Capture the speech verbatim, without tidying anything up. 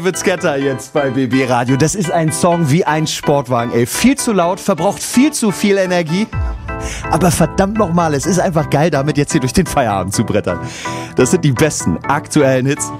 Witzketter jetzt bei B B Radio. Das ist ein Song wie ein Sportwagen, ey. Viel zu laut, verbraucht viel zu viel Energie. Aber verdammt nochmal, es ist einfach geil, damit jetzt hier durch den Feierabend zu brettern. Das sind die besten aktuellen Hits